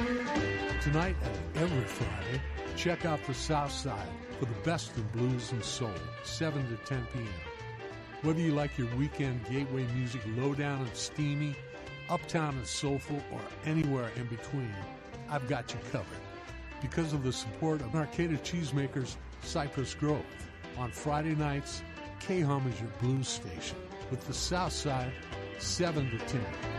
Tonight and every Friday, check out the South Side for the best in blues and soul, 7 to 10 p.m. Whether you like your weekend gateway music low down and steamy, uptown and soulful, or anywhere in between, I've got you covered. Because of the support of Arcata Cheesemakers Cypress Grove, on Friday nights, K-Hum is your blues station with the South Side, 7 to 10.